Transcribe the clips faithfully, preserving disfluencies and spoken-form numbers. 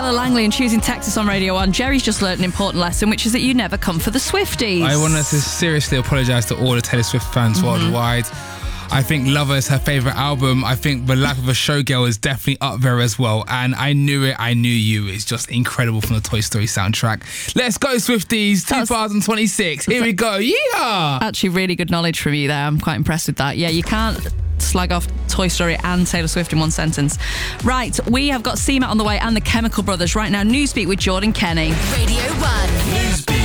Ella Langley and Choosing Texas on Radio one. Jerry's just learnt an important lesson, which is that you never come for the Swifties. I want to seriously apologise to all the Taylor Swift fans mm-hmm. worldwide. I think Lover is her favourite album. I think The Life of a Showgirl is definitely up there as well. And I Knew It, I Knew You is just incredible from the Toy Story soundtrack. Let's go, Swifties, twenty twenty-six. Here we go. Yeah. Actually, really good knowledge from you there. I'm quite impressed with that. Yeah, you can't slag off Toy Story and Taylor Swift in one sentence. Right, we have got C M A on the way and the Chemical Brothers. Right now, Newsbeat with Jordan Kenny. Radio one. Newsbeat.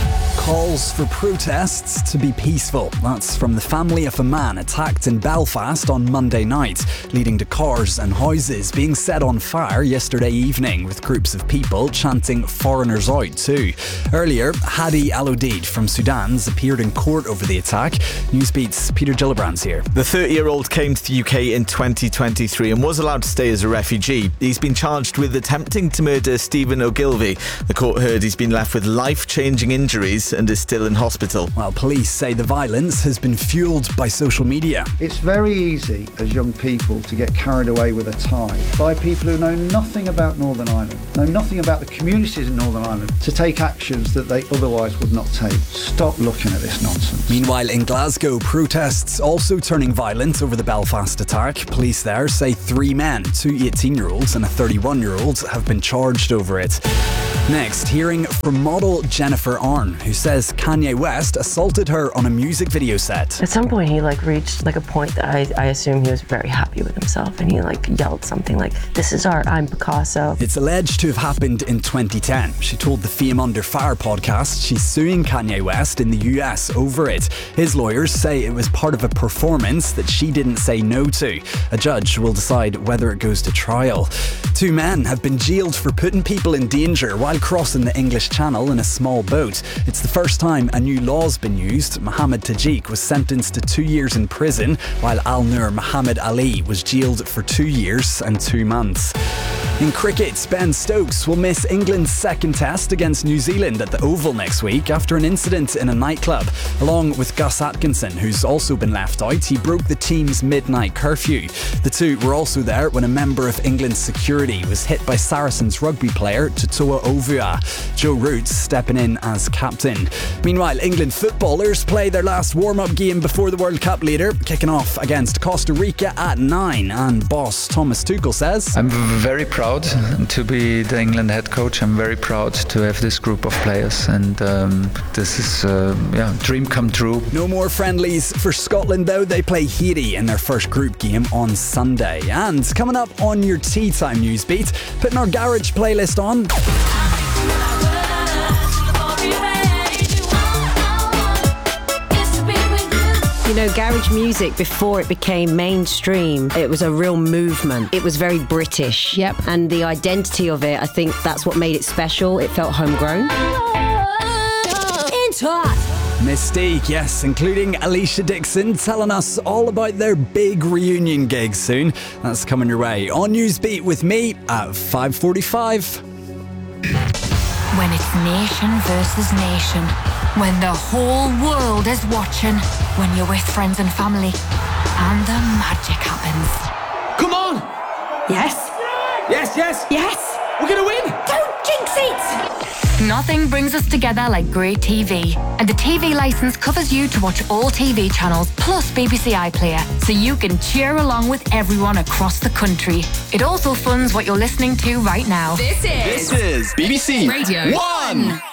Calls for protests to be peaceful. That's from the family of a man attacked in Belfast on Monday night, leading to cars and houses being set on fire yesterday evening, with groups of people chanting "foreigners out" too. Earlier, Hadi Al-Odeid from Sudan's appeared in court over the attack. Newsbeat's Peter Gillibrand's here. The thirty-year-old came to the U K in twenty twenty-three and was allowed to stay as a refugee. He's been charged with attempting to murder Stephen Ogilvie. The court heard he's been left with life-changing injuries and is still in hospital. Well, police say the violence has been fueled by social media. It's very easy as young people to get carried away with a tide by people who know nothing about Northern Ireland, know nothing about the communities in Northern Ireland, to take actions that they otherwise would not take. Stop looking at this nonsense. Meanwhile, in Glasgow, protests also turning violent over the Belfast attack. Police there say three men, two eighteen-year-olds and a thirty-one-year-old, have been charged over it. Next, hearing from model Jennifer Arn, who says Kanye West assaulted her on a music video set. At some point, he like reached like a point that I, I assume he was very happy with himself, and he like yelled something like, "This is art, I'm Picasso." It's alleged to have happened in twenty ten. She told the Fame Under Fire podcast she's suing Kanye West in the U S over it. His lawyers say it was part of a performance that she didn't say no to. A judge will decide whether it goes to trial. Two men have been jailed for putting people in danger while crossing the English Channel in a small boat. It's the first time a new law's been used. Mohammed Tajik was sentenced to two years in prison, while Al Nur Muhammad Ali was jailed for two years and two months. In cricket, Ben Stokes will miss England's second test against New Zealand at the Oval next week after an incident in a nightclub. Along with Gus Atkinson, who's also been left out, he broke the team's midnight curfew. The two were also there when a member of England's security was hit by Saracens rugby player Tutua Ovua. Joe Root stepping in as captain. Meanwhile, England footballers play their last warm-up game before the World Cup later, kicking off against Costa Rica at nine. And boss Thomas Tuchel says, "I'm very proud to be the England head coach. I'm very proud to have this group of players, and um, this is uh, yeah, dream come true." No more friendlies for Scotland though. They play Haiti in their first group game on Sunday. And coming up on your Tea Time Newsbeat, putting our garage playlist on. You know, garage music, before it became mainstream, it was a real movement. It was very British. Yep. And the identity of it, I think that's what made it special. It felt homegrown. Into hot. Mystique, yes, including Alicia Dixon, telling us all about their big reunion gig soon. That's coming your way on Newsbeat with me at five forty-five. When it's nation versus nation, when the whole world is watching, when you're with friends and family, and the magic happens. Come on! Yes? Yes, yes! Yes! We're gonna win! Don't jinx it! Nothing brings us together like great T V. And the T V licence covers you to watch all T V channels, plus B B C iPlayer, so you can cheer along with everyone across the country. It also funds what you're listening to right now. This is... This is B B C Radio One!